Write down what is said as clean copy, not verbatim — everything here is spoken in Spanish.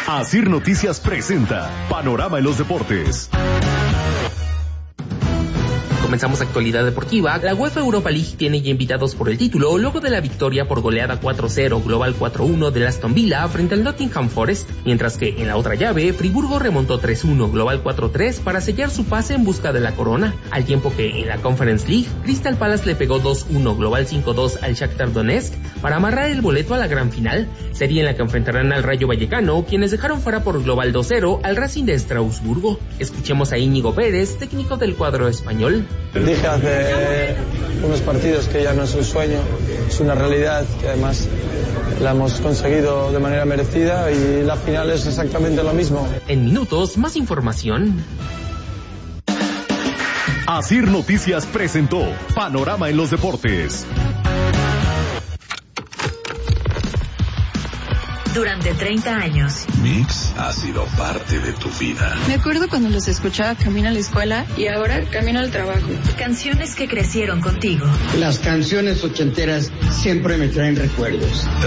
Asir Noticias presenta Panorama en los Deportes. Comenzamos actualidad deportiva. La UEFA Europa League tiene ya invitados por el título luego de la victoria por goleada 4-0, global 4-1 del Aston Villa frente al Nottingham Forest, mientras que en la otra llave, Friburgo remontó 3-1, global 4-3 para sellar su pase en busca de la corona, al tiempo que en la Conference League, Crystal Palace le pegó 2-1, global 5-2 al Shakhtar Donetsk para amarrar el boleto a la gran final, serie en la que enfrentarán al Rayo Vallecano, quienes dejaron fuera por global 2-0 al Racing de Estrasburgo. Escuchemos a Íñigo Pérez, técnico del cuadro español. Dije hace unos partidos que ya no es un sueño, es una realidad que además la hemos conseguido de manera merecida y la final es exactamente lo mismo. En minutos, más información. Asir Noticias presentó Panorama en los Deportes. Durante 30 años. Mix ha sido parte de tu vida. Me acuerdo cuando los escuchaba camino a la escuela y ahora camino al trabajo. Canciones que crecieron contigo. Las canciones ochenteras siempre me traen recuerdos.